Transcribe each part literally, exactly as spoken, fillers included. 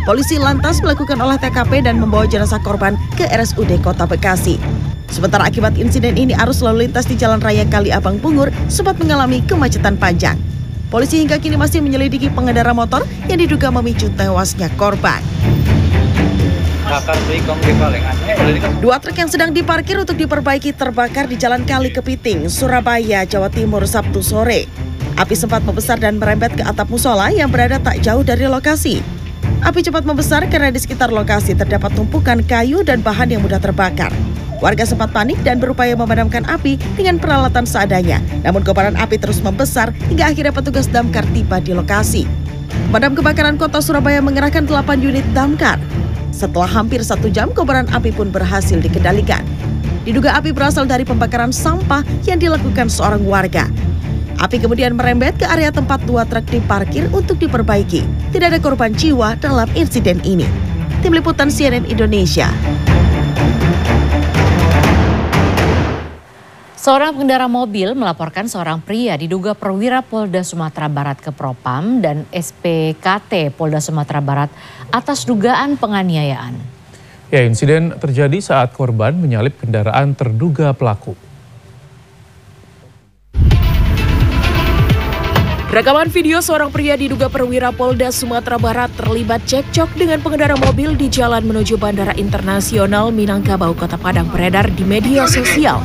Polisi lantas melakukan olah T K P dan membawa jenazah korban ke R S U D Kota Bekasi. Sementara akibat insiden ini, arus lalu lintas di Jalan Raya Kali Abang Bungur sempat mengalami kemacetan panjang. Polisi hingga kini masih menyelidiki pengendara motor yang diduga memicu tewasnya korban. Dua truk yang sedang diparkir untuk diperbaiki terbakar di Jalan Kali Kepiting, Surabaya, Jawa Timur, Sabtu sore. Api sempat membesar dan merembet ke atap musola yang berada tak jauh dari lokasi. Api cepat membesar karena di sekitar lokasi terdapat tumpukan kayu dan bahan yang mudah terbakar. Warga sempat panik dan berupaya memadamkan api dengan peralatan seadanya. Namun kobaran api terus membesar hingga akhirnya petugas damkar tiba di lokasi. Pemadam kebakaran Kota Surabaya mengerahkan delapan unit damkar. Setelah hampir satu jam, kobaran api pun berhasil dikendalikan. Diduga api berasal dari pembakaran sampah yang dilakukan seorang warga. Api kemudian merembet ke area tempat dua truk diparkir untuk diperbaiki. Tidak ada korban jiwa dalam insiden ini. Tim Liputan C N N Indonesia. Seorang pengendara mobil melaporkan seorang pria diduga perwira Polda Sumatera Barat ke Propam dan S P K T Polda Sumatera Barat atas dugaan penganiayaan. Ya, insiden terjadi saat korban menyalip kendaraan terduga pelaku. Rekaman video seorang pria diduga perwira Polda Sumatera Barat terlibat cekcok dengan pengendara mobil di jalan menuju Bandara Internasional Minangkabau, Kota Padang beredar di media sosial.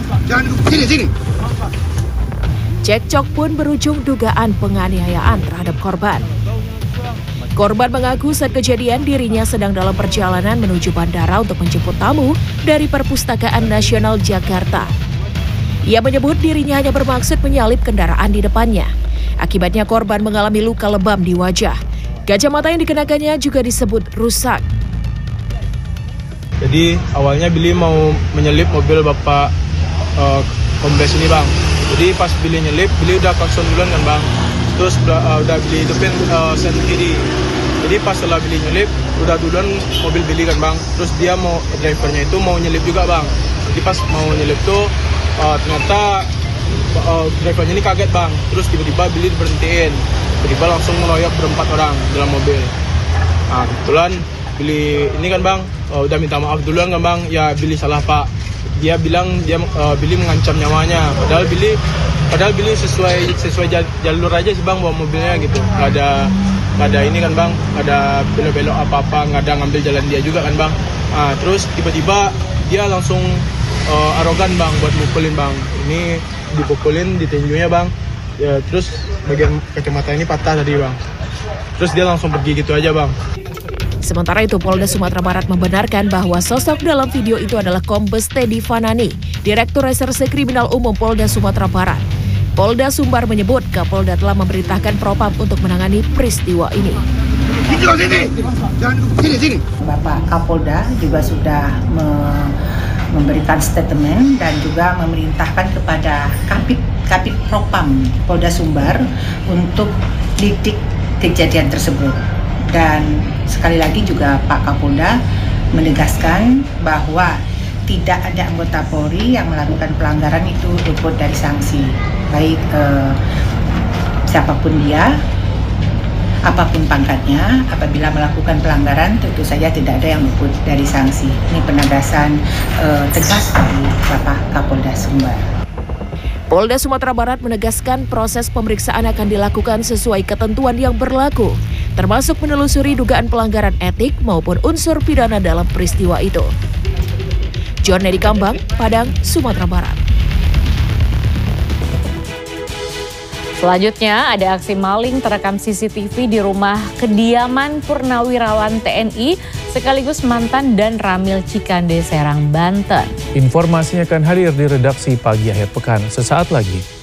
Cekcok pun berujung dugaan penganiayaan terhadap korban. Korban mengaku saat kejadian dirinya sedang dalam perjalanan menuju bandara untuk menjemput tamu dari Perpustakaan Nasional Jakarta. Ia menyebut dirinya hanya bermaksud menyalip kendaraan di depannya. Akibatnya korban mengalami luka lebam di wajah. Kacamata yang dikenakannya juga disebut rusak. Jadi awalnya Billy mau menyelip mobil Bapak uh, Kombes ini bang. Jadi pas Billy nyelip, Billy udah klakson duluan kan bang. Terus udah, uh, udah Billy hidupin uh, sen kiri. Jadi pas setelah Billy nyelip, udah duluan mobil Billy kan bang. Terus dia mau, drivernya itu mau nyelip juga bang. Jadi pas mau nyelip tuh uh, ternyata Uh, drivernya ini kaget bang, terus tiba-tiba Billy berhentiin, tiba-tiba langsung meroyok berempat orang dalam mobil. Nah kebetulan Billy ini kan bang, uh, udah minta maaf duluan kan bang, ya Billy salah pak. Dia bilang dia uh, Billy mengancam nyawanya, padahal Billy, padahal Billy sesuai sesuai jalur aja sih bang bawa mobilnya gitu, nggak ada nggak ada ini kan bang, nggak ada belok-belok apa-apa, nggak ada ngambil jalan dia juga kan bang. Nah terus tiba-tiba dia langsung uh, arogan bang buat mukulin bang. Ini dipukulin di tinjunya bang, ya, terus bagian kacamata ini patah tadi bang, terus dia langsung pergi gitu aja bang. Sementara itu Polda Sumatera Barat membenarkan bahwa sosok dalam video itu adalah Kombes Teddy Fanani, Direktur Reserse Kriminal Umum Polda Sumatera Barat. Polda Sumbar menyebut Kapolda telah memerintahkan Propam untuk menangani peristiwa ini. Bapak Kapolda juga sudah me memberikan statement dan juga memerintahkan kepada Kapit Kapit Propam Polda Sumbar untuk lidik kejadian tersebut. Dan sekali lagi juga Pak Kapolda menegaskan bahwa tidak ada anggota Polri yang melakukan pelanggaran itu luput dari sanksi, baik eh, siapapun dia, apapun pangkatnya. Apabila melakukan pelanggaran tentu saja tidak ada yang luput dari sanksi. Ini penegasan eh, tegas dari Bapak Kapolda Sumbar. Polda Sumatera Barat menegaskan proses pemeriksaan akan dilakukan sesuai ketentuan yang berlaku, termasuk menelusuri dugaan pelanggaran etik maupun unsur pidana dalam peristiwa itu. John Nedi Kambang, Padang, Sumatera Barat. Selanjutnya ada aksi maling terekam C C T V di rumah kediaman Purnawirawan T N I sekaligus mantan dan Ramil Cikande, Serang, Banten. Informasinya akan hadir di redaksi pagi akhir pekan sesaat lagi.